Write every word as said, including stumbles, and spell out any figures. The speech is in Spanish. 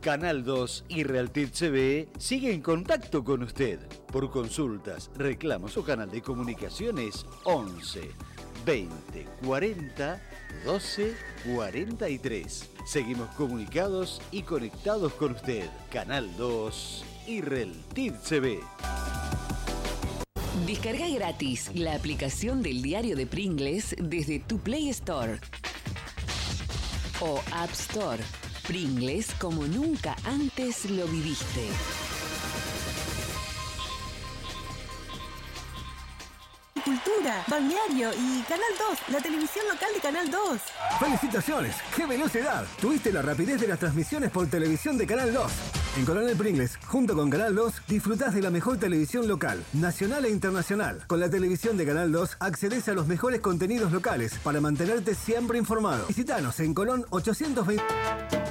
Canal dos y Realtiv T V sigue en contacto con usted. Por consultas, reclamos o canal de comunicaciones once veinte cuarenta doce cuarenta y tres. Seguimos comunicados y conectados con usted. Canal dos y Realtiv T V. Descarga gratis la aplicación del diario de Pringles desde tu Play Store o App Store. Pringles como nunca antes lo viviste. Cultura, balneario y Canal dos, la televisión local de Canal dos. ¡Felicitaciones! ¡Qué velocidad! Tuviste la rapidez de las transmisiones por televisión de Canal dos. En Coronel Pringles, junto con Canal dos, disfrutás de la mejor televisión local, nacional e internacional. Con la televisión de Canal dos, accedes a los mejores contenidos locales para mantenerte siempre informado. Visítanos en Colón ochocientos veinte...